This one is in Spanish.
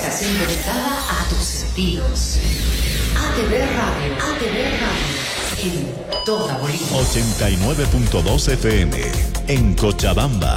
estación conectada a tus sentidos. ATV Radio, en toda Bolivia. 89.2 FM, en Cochabamba.